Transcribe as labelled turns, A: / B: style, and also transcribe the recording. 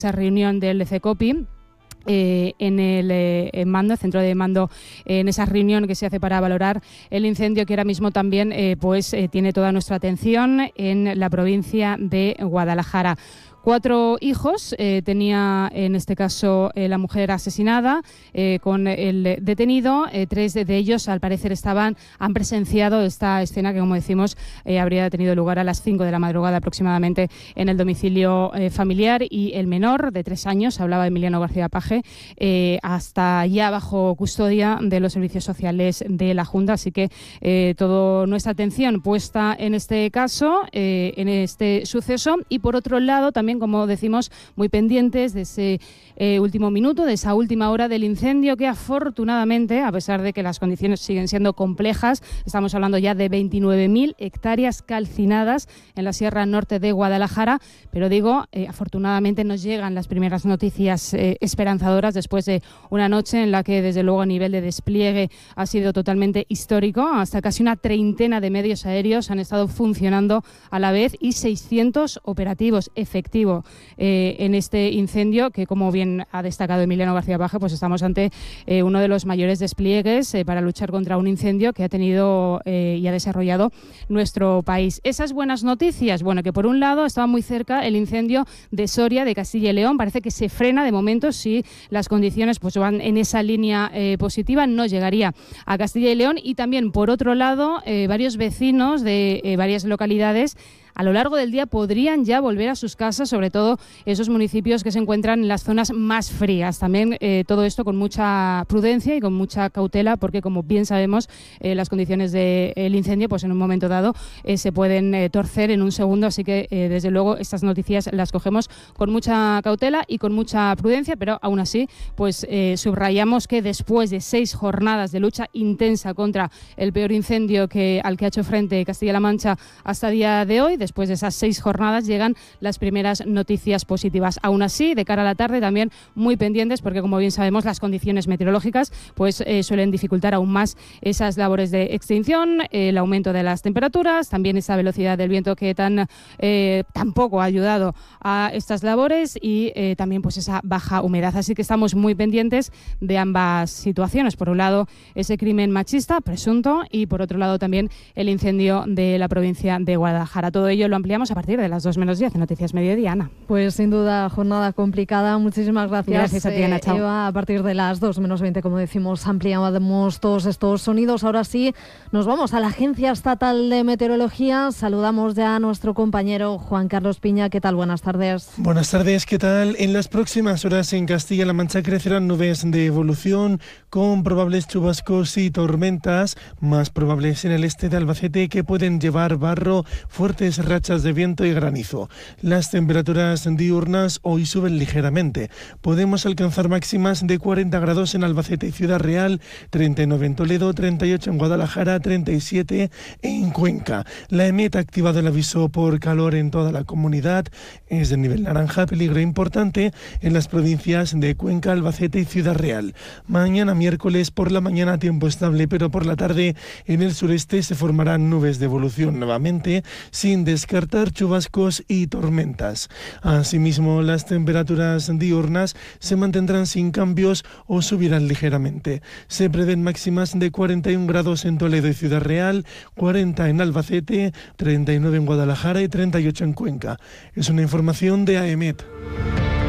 A: esa reunión del CECOPI. En el mando, el centro de mando, en esa reunión que se hace para valorar el incendio, que ahora mismo también tiene toda nuestra atención en la provincia de Guadalajara. 4 hijos tenía, en este caso, la mujer asesinada con el detenido. 3 de ellos, al parecer, han presenciado esta escena que, como decimos, habría tenido lugar a las 5 de la madrugada aproximadamente en el domicilio familiar, y el menor, de 3 años, hablaba Emiliano García Paje, hasta ya bajo custodia de los servicios sociales de la Junta. Así que toda nuestra atención puesta en este caso, en este suceso, y por otro lado también, como decimos, muy pendientes de ese último minuto, de esa última hora del incendio, que afortunadamente, a pesar de que las condiciones siguen siendo complejas, estamos hablando ya de 29.000 hectáreas calcinadas en la Sierra Norte de Guadalajara, pero digo, afortunadamente nos llegan las primeras noticias esperanzadoras después de una noche en la que, desde luego, a nivel de despliegue ha sido totalmente histórico. Hasta casi una treintena de medios aéreos han estado funcionando a la vez y 600 operativos efectivos en este incendio, que, como bien ha destacado Emiliano García Paje, pues estamos ante uno de los mayores despliegues para luchar contra un incendio que ha tenido y ha desarrollado nuestro país. Esas buenas noticias, bueno, que por un lado estaba muy cerca el incendio de Soria, de Castilla y León. Parece que se frena de momento, si las condiciones pues van en esa línea positiva, no llegaría a Castilla y León. Y también, por otro lado, varios vecinos de varias localidades a lo largo del día podrían ya volver a sus casas, sobre todo esos municipios que se encuentran en las zonas más frías. También todo esto con mucha prudencia y con mucha cautela, porque, como bien sabemos, las condiciones del incendio, pues en un momento dado se pueden torcer en un segundo. Así que, desde luego, estas noticias las cogemos con mucha cautela y con mucha prudencia, pero aún así, pues subrayamos que después de 6 jornadas de lucha intensa contra el peor incendio al que ha hecho frente Castilla-La Mancha hasta el día de hoy, después de esas 6 jornadas llegan las primeras noticias positivas. Aún así, de cara a la tarde, también muy pendientes, porque, como bien sabemos, las condiciones meteorológicas pues suelen dificultar aún más esas labores de extinción, el aumento de las temperaturas, también esa velocidad del viento que tampoco ha ayudado a estas labores, y también pues esa baja humedad. Así que estamos muy pendientes de ambas situaciones. Por un lado, ese crimen machista presunto, y por otro lado también el incendio de la provincia de Guadalajara. Todo ello lo ampliamos a partir de las 2 menos 10 en Noticias Mediodía, Ana.
B: Pues sin duda, jornada complicada. Muchísimas gracias.
A: Gracias a ti, Ana. Chao.
B: Eva, a partir de las 2 menos 20, como decimos, ampliamos todos estos sonidos. Ahora sí, nos vamos a la Agencia Estatal de Meteorología. Saludamos ya a nuestro compañero Juan Carlos Piña. ¿Qué tal? Buenas tardes.
C: Buenas tardes, ¿qué tal? En las próximas horas en Castilla-La Mancha crecerán nubes de evolución con probables chubascos y tormentas, más probables en el este de Albacete, que pueden llevar barro, fuertes rachas de viento y granizo. Las temperaturas diurnas hoy suben ligeramente. Podemos alcanzar máximas de 40 grados en Albacete y Ciudad Real, 39 en Toledo, 38 en Guadalajara, 37 en Cuenca. La EMET ha activado el aviso por calor en toda la comunidad. Es de nivel naranja, peligro importante en las provincias de Cuenca, Albacete y Ciudad Real. Mañana miércoles por la mañana tiempo estable, pero por la tarde en el sureste se formarán nubes de evolución nuevamente, sin descartar chubascos y tormentas. Asimismo, las temperaturas diurnas se mantendrán sin cambios o subirán ligeramente. Se prevén máximas de 41 grados en Toledo y Ciudad Real, 40 en Albacete, 39 en Guadalajara y 38 en Cuenca. Es una información de AEMET.